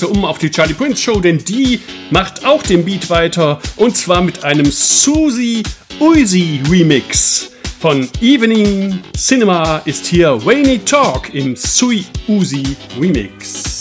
Ganze um auf die Charlie Prince Show, denn die macht auch den Beat weiter und zwar mit einem Susie Uzi Remix. Von Evening Cinema ist hier Wayne Talk im Sui Uzi Remix.